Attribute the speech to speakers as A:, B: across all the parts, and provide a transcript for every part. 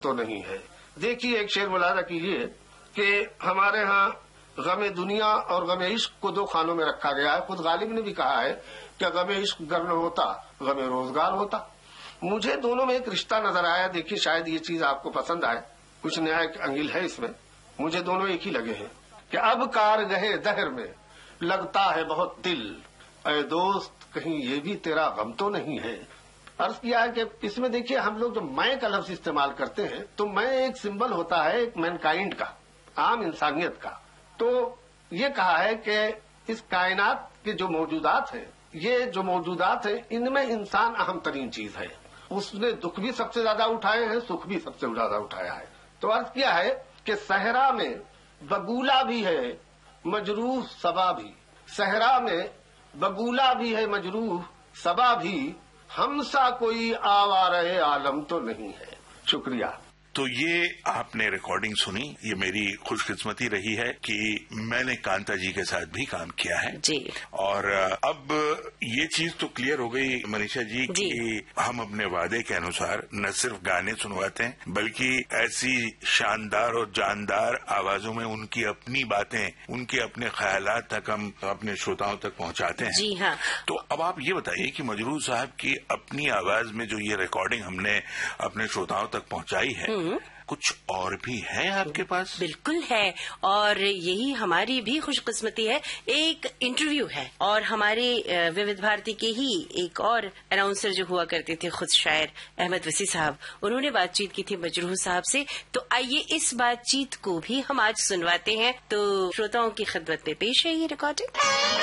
A: تو نہیں ہے. دیکھیے ایک شعر ملاحظہ کیجیے کہ ہمارے ہاں غم دنیا اور غم عشق کو دو خانوں میں رکھا گیا ہے. خود غالب نے بھی کہا ہے کہ غم عشق گر نہ ہوتا غم روزگار ہوتا. مجھے دونوں میں ایک رشتہ نظر آیا. دیکھیے شاید یہ چیز آپ کو پسند آئے, کچھ نیا انگل ہے اس میں. مجھے دونوں ایک ہی لگے ہیں کہ اب کار گہے دہر میں لگتا ہے بہت دل, اے دوست کہیں یہ بھی تیرا غم تو نہیں ہے. عرض کیا ہے کہ اس میں دیکھیے ہم لوگ جو میں کا لفظ استعمال کرتے ہیں تو میں ایک سمبل ہوتا ہے ایک مین کائنڈ کا, عام انسانیت کا. تو یہ کہا ہے کہ اس کائنات کے جو موجودات ہیں, یہ جو موجودات ہیں ان میں انسان اہم ترین چیز ہے. اس نے دکھ بھی سب سے زیادہ اٹھائے ہیں, سکھ بھی سب سے زیادہ اٹھایا ہے. تو عرض کیا ہے کہ صحرا میں بگولا بھی ہے مجروح صبا بھی, صحرا میں بگولا بھی ہے مجروح صبا بھی, ہم سا کوئی آوارہ عالم تو نہیں ہے. شکریہ.
B: تو یہ آپ نے ریکارڈنگ سنی. یہ میری خوش قسمتی رہی ہے کہ میں نے کانتا جی کے ساتھ بھی کام کیا ہے
C: جی.
B: اور اب یہ چیز تو کلیئر ہو گئی منیشا جی کہ ہم اپنے وعدے کے انوسار نہ صرف گانے سنواتے ہیں بلکہ ایسی شاندار اور جاندار آوازوں میں ان کی اپنی باتیں, ان کے اپنے خیالات تک ہم اپنے شروتاؤں تک پہنچاتے ہیں.
C: جی ہاں.
B: تو اب آپ یہ بتائیے کہ مجروح صاحب کی اپنی آواز میں جو یہ ریکارڈنگ ہم نے اپنے شروتاؤں تک پہنچائی ہے, کچھ اور بھی ہے آپ کے پاس؟
C: بالکل ہے, اور یہی ہماری بھی خوش قسمتی ہے. ایک انٹرویو ہے اور ہمارے وود بھارتی کے ہی ایک اور اناؤنسر جو ہوا کرتے تھے خود شاعر احمد وسیع صاحب, انہوں نے بات چیت کی تھی مجروح صاحب سے. تو آئیے اس بات چیت کو بھی ہم آج سنواتے ہیں. تو شروتاؤں کی خدمت میں پیش ہے یہ ریکارڈنگ.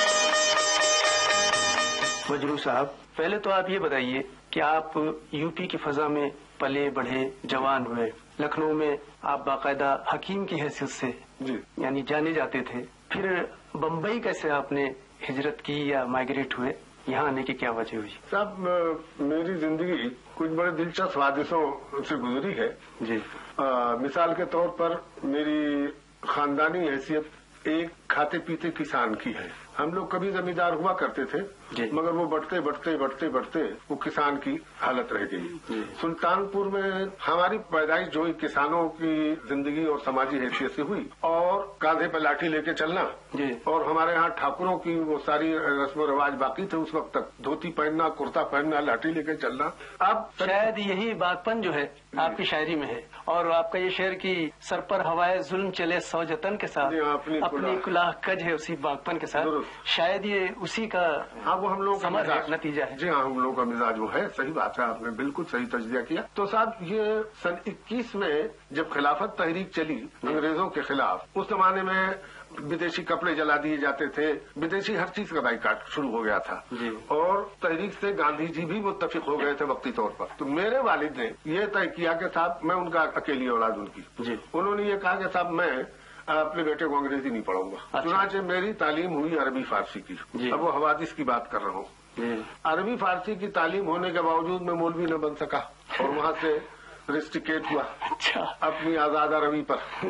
D: مجروح صاحب, پہلے تو آپ یہ بتائیے کہ آپ یو پی کی فضا میں پلے بڑھے, جوان ہوئے. لکھنؤ میں آپ باقاعدہ حکیم کی حیثیت سے یعنی جانے جاتے تھے. پھر بمبئی کیسے آپ نے ہجرت کی یا مائگریٹ ہوئے, یہاں آنے کی کیا وجہ ہوئی؟
A: صاحب میری زندگی کچھ بڑے دلچسپ حادثوں سے گزری ہے.
D: جی.
A: مثال کے طور پر میری خاندانی حیثیت ایک کھاتے پیتے کسان کی ہے. ہم لوگ کبھی زمیندار ہوا کرتے تھے مگر وہ بڑھتے بڑھتے بڑھتے بڑھتے وہ کسان کی حالت رہ گئی. سلطان پور میں ہماری پیدائش جو کسانوں کی زندگی اور سماجی حیثیت سے ہوئی, اور کاندھے پہ لاٹھی لے کے چلنا, اور ہمارے ہاں ٹھاکروں کی وہ ساری رسم و رواج باقی تھے اس وقت تک, دھوتی پہننا, کرتا پہننا, لاٹھی لے کے چلنا. اب
D: شاید یہی بات پن جو ہے آپ کی شاعری میں ہے, اور آپ کا یہ شعر کی سر پر ہوائے ظلم چلے سو جتن کے ساتھ اپنی کلاہ کج ہے اسی باغپن کے ساتھ, شاید یہ اسی کا
A: وہ ہم لوگ کا
D: نتیجہ ہے.
A: جی ہاں, ہم لوگوں کا مزاج وہ ہے. صحیح بات ہے, آپ نے بالکل صحیح تجزیہ کیا. تو صاحب یہ سن 21 میں جب خلافت تحریک چلی انگریزوں کے خلاف, اس زمانے میں بدیشی کپڑے جلا دیے جاتے تھے, بدیشی ہر چیز کا بائیکاٹ شروع ہو گیا تھا, اور تحریک سے گاندھی جی بھی متفق ہو گئے تھے وقتی طور پر. تو میرے والد نے یہ طے کیا کہ صاحب میں ان کا اکیلی اولاد ان کی, انہوں نے یہ کہا کہ صاحب میں اپنے بیٹے کو انگریزی نہیں پڑھاؤں گا. چنانچہ میری تعلیم ہوئی عربی فارسی کی. اب وہ حوادث کی بات کر رہا ہوں. عربی فارسی کی تعلیم ہونے کے باوجود میں مولوی نہ بن سکا, اور وہاں سے ریسٹیکیٹ ہوا اپنی آزاد عربی پر.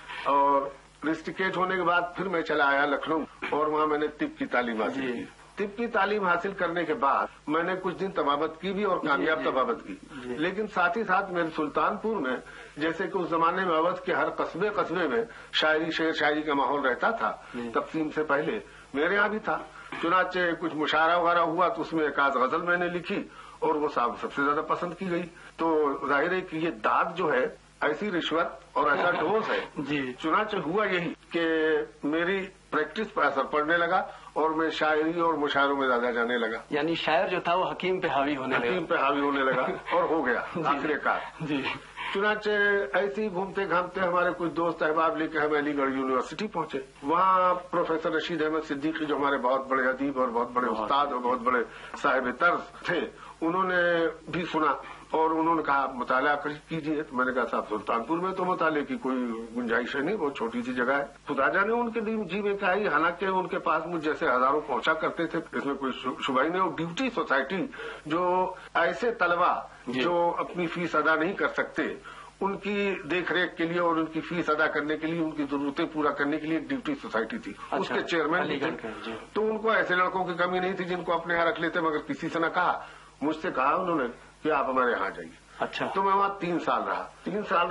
A: اور ریسٹیکیٹ ہونے کے بعد پھر میں چلا آیا لکھنؤ, اور وہاں میں نے طب کی تعلیم حاصل کی. طب کی تعلیم حاصل کرنے کے بعد میں نے کچھ دن طبابت کی بھی اور کامیاب طبابت کی. لیکن ساتھ ہی ساتھ میرے سلطان پور میں, جیسے کہ اس زمانے میں اودھ کے ہر قصبے قصبے میں شاعری شعر شاعری کا ماحول رہتا تھا, تقسیم سے پہلے میرے یہاں بھی تھا. چنانچہ کچھ مشاعرہ وغیرہ ہوا تو اس میں ایک آدھ غزل میں نے لکھی, اور وہ صاحب سب سے زیادہ پسند کی گئی. تو ظاہر ہے کہ یہ داد جو ہے ایسی رشوت اور ایسا ڈوز ہے. چنانچہ ہوا یہی کہ میری پریکٹس پر اثر پڑنے لگا, اور میں شاعری اور مشاعروں میں زیادہ جانے لگا.
D: یعنی شاعر جو تھا وہ حکیم پہ حاوی ہونے لگا اور ہو گیا آخر کار. چنانچہ ایسے ہی گھومتے گھامتے ہمارے کچھ دوست احباب لے کے ہم علی گڑھ یونیورسٹی پہنچے. وہاں پروفیسر رشید احمد صدیقی جو ہمارے بہت بڑے ادیب اور بہت بڑے استاد اور بہت بڑے صاحب طرز تھے, انہوں نے بھی سنا اور انہوں نے کہا مطالعہ کیجیے. تو میں نے کہا صاحب سلطان پور میں تو مطالعے کی کوئی گنجائش نہیں, بہت چھوٹی سی جگہ ہے. خدا جانے ان کے جی میں کیا ہے, حالانکہ ان کے پاس مجھ جیسے ہزاروں پہنچا کرتے تھے, اس میں کوئی شبہ ہی نہیں. اور ڈیوٹی سوسائٹی جو ایسے طلبہ جو اپنی فیس ادا نہیں کر سکتے, ان کی دیکھ ریکھ کے لیے اور ان کی فیس ادا کرنے کے لیے, ان کی ضرورتیں پورا کرنے کے لیے ڈیوٹی سوسائٹی تھی. اس کے چیئرمین بھی تھے. تو ان کو ایسے لڑکوں کی کمی نہیں تھی جن کو اپنے یہاں رکھ لیتے, مگر کسی سے نہ کہا. مجھ سے کہا انہوں نے کہ آپ ہمارے یہاں جائیے. اچھا.
A: تو میں وہاں 3 سال رہا. 3 سال